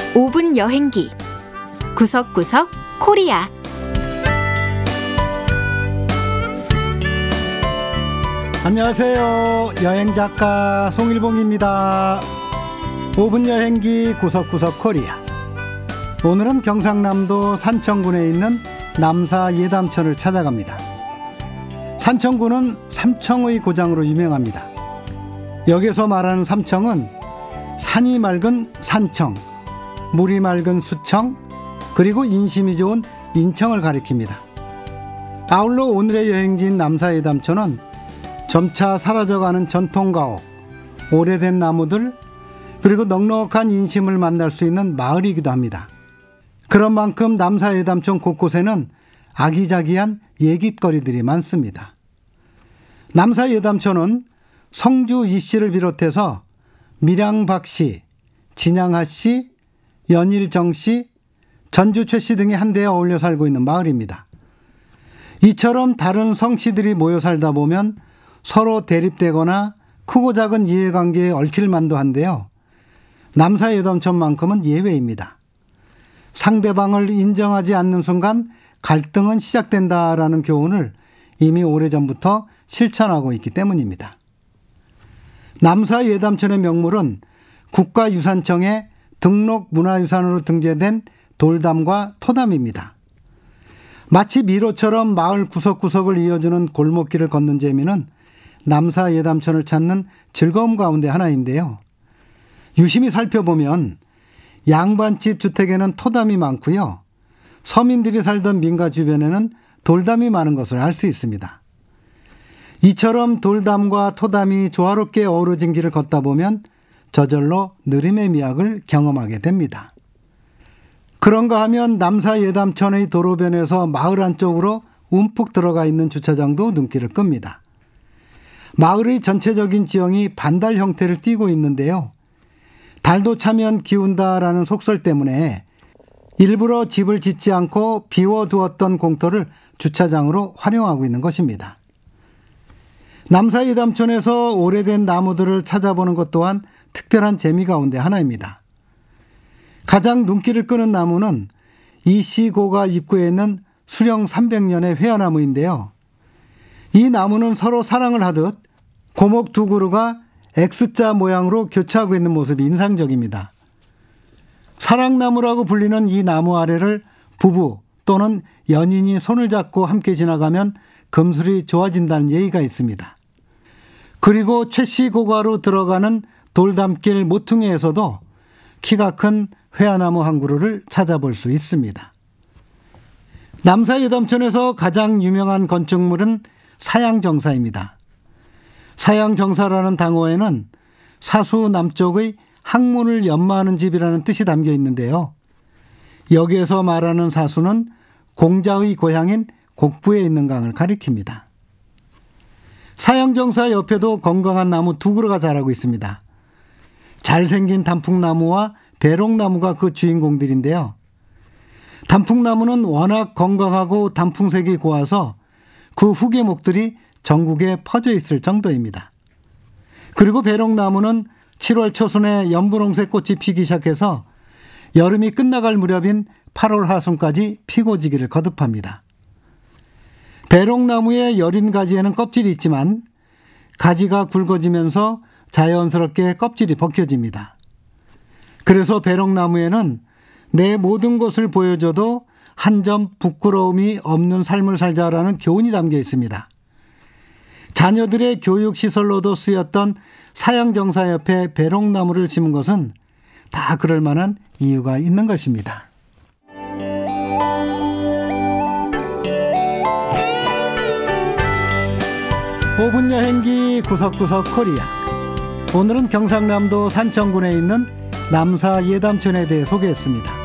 5분 여행기 구석구석 코리아. 안녕하세요. 여행작가 송일봉입니다. 5분 여행기 구석구석 코리아. 오늘은 경상남도 산청군에 있는 남사 예담천을 찾아갑니다. 산청군은 삼청의 고장으로 유명합니다. 여기서 말하는 삼청은 산이 맑은 산청, 물이 맑은 수청, 그리고 인심이 좋은 인청을 가리킵니다. 아울러 오늘의 여행지인 남사 예담천은 점차 사라져가는 전통가옥, 오래된 나무들, 그리고 넉넉한 인심을 만날 수 있는 마을이기도 합니다. 그런 만큼 남사 예담천 곳곳에는 아기자기한 얘깃거리들이 많습니다. 남사 예담천은 성주 이씨를 비롯해서 밀양박씨, 진양하씨, 연일정씨, 전주 최씨 등이 한데에 어울려 살고 있는 마을입니다. 이처럼 다른 성씨들이 모여 살다 보면 서로 대립되거나 크고 작은 이해관계에 얽힐 만도 한데요. 남사 예담천만큼은 예외입니다. 상대방을 인정하지 않는 순간 갈등은 시작된다라는 교훈을 이미 오래전부터 실천하고 있기 때문입니다. 남사 예담천의 명물은 국가유산청에 등록 문화유산으로 등재된 돌담과 토담입니다. 마치 미로처럼 마을 구석구석을 이어주는 골목길을 걷는 재미는 남사 예담천을 찾는 즐거움 가운데 하나인데요. 유심히 살펴보면 양반집 주택에는 토담이 많고요. 서민들이 살던 민가 주변에는 돌담이 많은 것을 알 수 있습니다. 이처럼 돌담과 토담이 조화롭게 어우러진 길을 걷다 보면 저절로 느림의 미학을 경험하게 됩니다. 그런가 하면 남사 예담천의 도로변에서 마을 안쪽으로 움푹 들어가 있는 주차장도 눈길을 끕니다. 마을의 전체적인 지형이 반달 형태를 띠고 있는데요. 달도 차면 기운다라는 속설 때문에 일부러 집을 짓지 않고 비워두었던 공터를 주차장으로 활용하고 있는 것입니다. 남사 예담천에서 오래된 나무들을 찾아보는 것 또한 특별한 재미 가운데 하나입니다. 가장 눈길을 끄는 나무는 이씨고가 입구에 있는 수령 300년의 회화나무인데요. 이 나무는 서로 사랑을 하듯 고목 두 그루가 X자 모양으로 교차하고 있는 모습이 인상적입니다. 사랑나무라고 불리는 이 나무 아래를 부부 또는 연인이 손을 잡고 함께 지나가면 금슬이 좋아진다는 예의가 있습니다. 그리고 최씨 고가로 들어가는 돌담길 모퉁이에서도 키가 큰 회화나무 한 그루를 찾아볼 수 있습니다. 남사 예담천에서 가장 유명한 건축물은 사양정사입니다. 사양정사라는 당어에는 사수 남쪽의 학문을 연마하는 집이라는 뜻이 담겨 있는데요. 여기에서 말하는 사수는 공자의 고향인 곡부에 있는 강을 가리킵니다. 사양정사 옆에도 건강한 나무 두 그루가 자라고 있습니다. 잘생긴 단풍나무와 배롱나무가 그 주인공들인데요. 단풍나무는 워낙 건강하고 단풍색이 고와서 그 후계목들이 전국에 퍼져 있을 정도입니다. 그리고 배롱나무는 7월 초순에 연분홍색 꽃이 피기 시작해서 여름이 끝나갈 무렵인 8월 하순까지 피고 지기를 거듭합니다. 배롱나무의 여린 가지에는 껍질이 있지만 가지가 굵어지면서 자연스럽게 껍질이 벗겨집니다. 그래서 배롱나무에는 내 모든 것을 보여줘도 한 점 부끄러움이 없는 삶을 살자라는 교훈이 담겨 있습니다. 자녀들의 교육시설로도 쓰였던 사양정사 옆에 배롱나무를 심은 것은 다 그럴 만한 이유가 있는 것입니다. 오분 여행기 구석구석 코리아. 오늘은 경상남도 산청군에 있는 남사 예담천에 대해 소개했습니다.